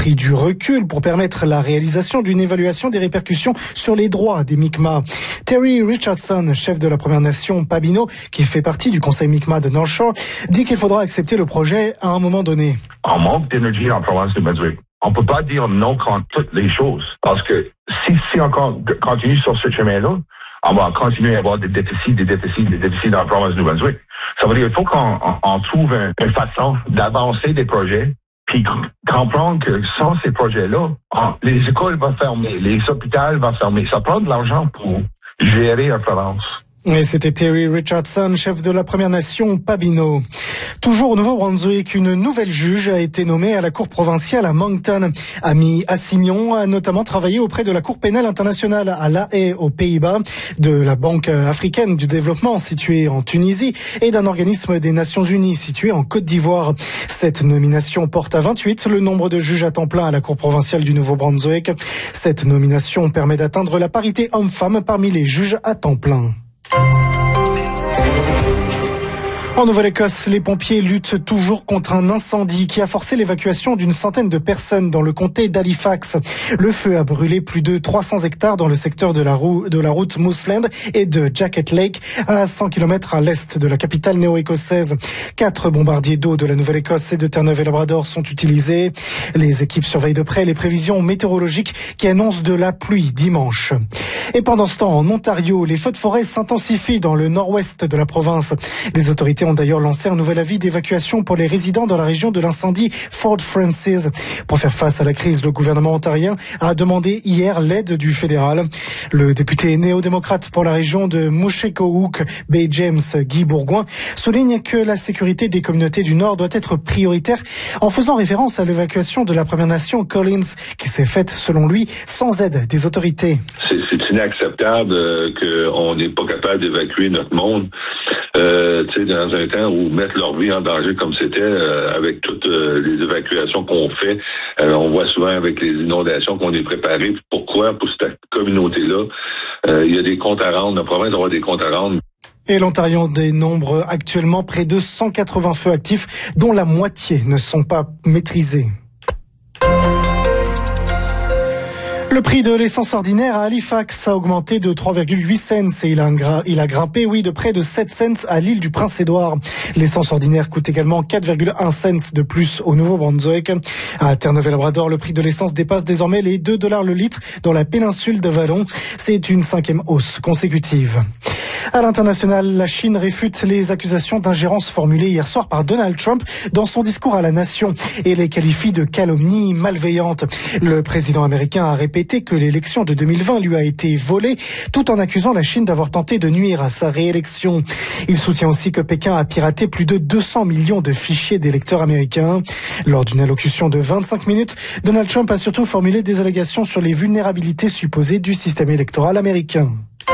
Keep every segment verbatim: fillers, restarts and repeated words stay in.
pris du recul pour permettre la réalisation d'une évaluation des répercussions sur les droits des Mi'kmaq. Terry Richardson, chef de la Première Nation Pabino, qui fait partie du conseil Mi'kmaq de North Shore, dit qu'il faudra accepter le projet à un moment donné. On manque d'énergie en province du Nouveau-Brunswick. On peut pas dire non contre toutes les choses. Parce que si, si on continue sur ce chemin-là, on va continuer à avoir des déficits, des déficits, des déficits dans la province du Nouveau-Brunswick. Ça veut dire qu'il faut qu'on on, on trouve un, une façon d'avancer des projets, puis comprendre que sans ces projets-là, on, les écoles vont fermer, les hôpitaux vont fermer. Ça prend de l'argent pour gérer la province. Et c'était Terry Richardson, chef de la Première Nation Pabino. Toujours au Nouveau-Brunswick, une nouvelle juge a été nommée à la Cour provinciale à Moncton. Amy Assignon a notamment travaillé auprès de la Cour pénale internationale à La Haye, aux Pays-Bas, de la Banque africaine du développement située en Tunisie et d'un organisme des Nations Unies situé en Côte d'Ivoire. Cette nomination porte à vingt-huit le nombre de juges à temps plein à la Cour provinciale du Nouveau-Brunswick. Cette nomination permet d'atteindre la parité homme-femme parmi les juges à temps plein. En Nouvelle-Écosse, les pompiers luttent toujours contre un incendie qui a forcé l'évacuation d'une centaine de personnes dans le comté d'Halifax. Le feu a brûlé plus de trois cents hectares dans le secteur de la, roue, de la route Mooseland et de Jacket Lake, à cent kilomètres à l'est de la capitale néo-écossaise. Quatre bombardiers d'eau de la Nouvelle-Écosse et de Terre-Neuve-et-Labrador sont utilisés. Les équipes surveillent de près les prévisions météorologiques qui annoncent de la pluie dimanche. Et pendant ce temps, en Ontario, les feux de forêt s'intensifient dans le nord-ouest de la province. Les autorités ont d'ailleurs lancé un nouvel avis d'évacuation pour les résidents dans la région de l'incendie Fort Frances. Pour faire face à la crise, le gouvernement ontarien a demandé hier l'aide du fédéral. Le député néo-démocrate pour la région de Mushkegowuk, Bay James Guy Bourgoin, souligne que la sécurité des communautés du Nord doit être prioritaire en faisant référence à l'évacuation de la Première Nation Collins qui s'est faite, selon lui, sans aide des autorités. C'est, c'est inacceptable euh, qu'on n'est pas capable d'évacuer notre monde. Euh, tu sais, dans un temps où mettre leur vie en danger comme c'était euh, avec toutes euh, les évacuations qu'on fait, euh, on voit souvent avec les inondations qu'on est préparé. Pourquoi? Pour cette communauté-là, euh, il y a des comptes à rendre. La province doit avoir des comptes à rendre. Et l'Ontario dénombre actuellement près de cent quatre-vingts feux actifs, dont la moitié ne sont pas maîtrisés. Le prix de l'essence ordinaire à Halifax a augmenté de trois virgule huit cents et il a, gra- il a grimpé, oui, de près de sept cents à l'île du Prince-Édouard. L'essence ordinaire coûte également quatre virgule un cents de plus au Nouveau-Brunswick. À Terre-Neuve-et-Labrador, le prix de l'essence dépasse désormais les deux dollars le litre dans la péninsule d'Avalon. C'est une cinquième hausse consécutive. À l'international, la Chine réfute les accusations d'ingérence formulées hier soir par Donald Trump dans son discours à la nation et les qualifie de calomnie malveillante. Le président américain a répété que l'élection de deux mille vingt lui a été volée, tout en accusant la Chine d'avoir tenté de nuire à sa réélection. Il soutient aussi que Pékin a piraté plus de deux cents millions de fichiers d'électeurs américains. Lors d'une allocution de vingt-cinq minutes, Donald Trump a surtout formulé des allégations sur les vulnérabilités supposées du système électoral américain.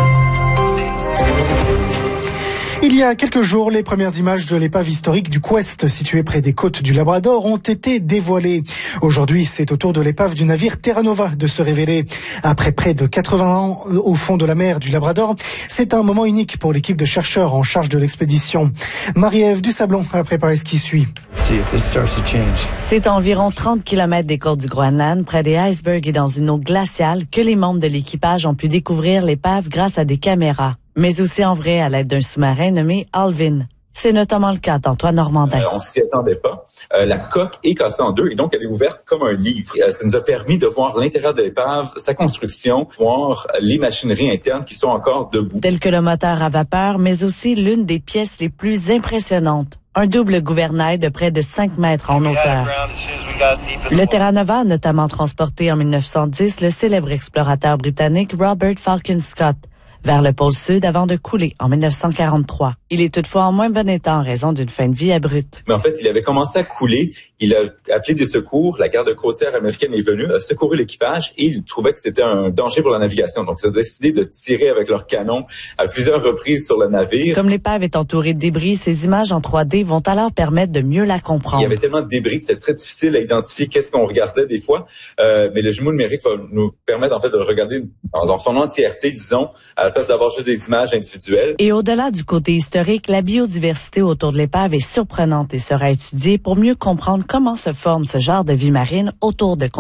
Il y a quelques jours, les premières images de l'épave historique du Quest, située près des côtes du Labrador, ont été dévoilées. Aujourd'hui, c'est au tour de l'épave du navire Terra Nova de se révéler. Après près de quatre-vingts ans au fond de la mer du Labrador, c'est un moment unique pour l'équipe de chercheurs en charge de l'expédition. Marie-Ève Dusablon a préparé ce qui suit. C'est à environ trente kilomètres des côtes du Groenland, près des icebergs et dans une eau glaciale, que les membres de l'équipage ont pu découvrir l'épave grâce à des caméras, mais aussi en vrai à l'aide d'un sous-marin nommé Alvin. C'est notamment le cas d'Antoine Normandin. Euh, on s'y attendait pas. Euh, la coque est cassée en deux et donc elle est ouverte comme un livre. Euh, ça nous a permis de voir l'intérieur de l'épave, sa construction, voir les machineries internes qui sont encore debout. Tel que le moteur à vapeur, mais aussi l'une des pièces les plus impressionnantes. Un double gouvernail de près de cinq mètres en hauteur. Le Terra Nova a notamment transporté en mille neuf cent dix le célèbre explorateur britannique Robert Falcon Scott vers le pôle Sud avant de couler en mille neuf cent quarante-trois. Il est toutefois en moins bon état en raison d'une fin de vie abrupte. Mais en fait, il avait commencé à couler, il a appelé des secours, la garde côtière américaine est venue, a secouru l'équipage et il trouvait que c'était un danger pour la navigation. Donc, ils ont décidé de tirer avec leurs canons à plusieurs reprises sur le navire. Comme l'épave est entourée de débris, ces images en trois D vont alors permettre de mieux la comprendre. Il y avait tellement de débris que c'était très difficile à identifier qu'est-ce qu'on regardait des fois, euh, mais le jumeau numérique va nous permettre en fait de le regarder dans son entièreté, disons, à la place d'avoir juste des images individuelles. Et au-delà du côté historique, la biodiversité autour de l'épave est surprenante et sera étudiée pour mieux comprendre comment se forme ce genre de vie marine autour de